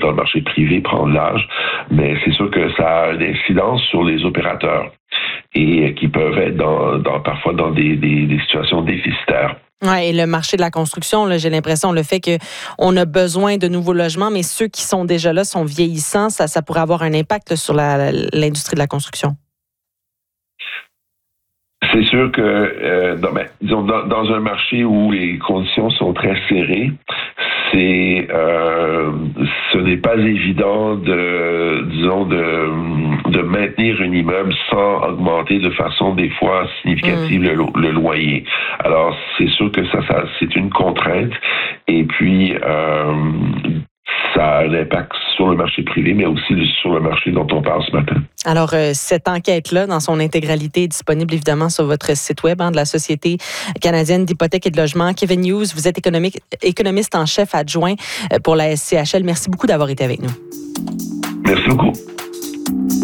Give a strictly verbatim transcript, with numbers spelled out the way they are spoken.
dans le marché privé prend de l'âge, mais c'est sûr que ça a une incidence sur les opérateurs et qui peuvent être dans, dans parfois dans des, des, des situations déficitaires. Oui, et le marché de la construction, là, j'ai l'impression, le fait qu'on a besoin de nouveaux logements, mais ceux qui sont déjà là sont vieillissants, ça, ça pourrait avoir un impact là, sur la, l'industrie de la construction. C'est sûr que, euh, dans, ben, disons, dans, dans un marché où les conditions sont très serrées, c'est, euh, ce n'est pas évident de, disons, de, de maintenir un immeuble sans augmenter de façon des fois significative mmh. le, le loyer. Alors, c'est sûr que ça, ça c'est une contrainte. Et puis, euh, ça a un impact sur le marché privé, mais aussi sur le marché dont on parle ce matin. Alors, euh, cette enquête-là, dans son intégralité, est disponible évidemment sur votre site web hein, de la Société canadienne d'hypothèques et de logement. Kevin Hughes, vous êtes économiste en chef adjoint pour la S C H L. Merci beaucoup d'avoir été avec nous. Merci beaucoup.